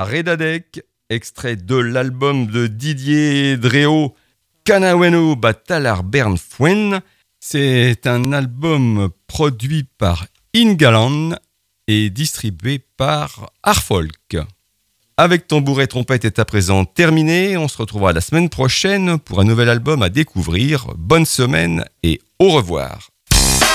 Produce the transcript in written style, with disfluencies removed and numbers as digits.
Redadek, extrait de l'album de Didier Dreo, Kanaweno Batalar Bern Fwen. C'est un album produit par Ingaland et distribué par Artfolk. Avec tambour et trompette est à présent terminé. On se retrouvera la semaine prochaine pour un nouvel album à découvrir. Bonne semaine et au revoir.